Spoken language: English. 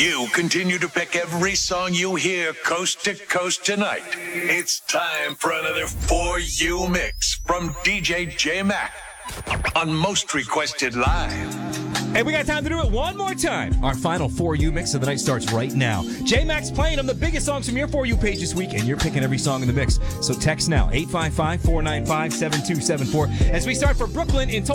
You continue to pick every song you hear coast to coast tonight. It's time for another For You mix from DJ J-Mac on Most Requested Live. And we got time to do it one more time. Our final For You mix of the night starts right now. J-Mac's playing them the biggest songs from your For You page this week, and you're picking every song in the mix. So text now, 855-495-7274. As we start for Brooklyn in